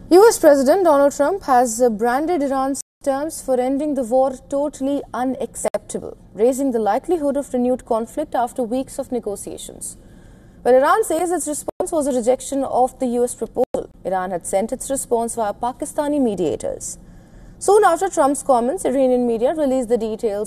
US President Donald Trump has branded Iran's terms for ending the war totally unacceptable, raising the likelihood of renewed conflict after weeks of negotiations. Well, Iran says its response was a rejection of the US proposal. Iran had sent its response via Pakistani mediators. Soon after Trump's comments, Iranian media released the details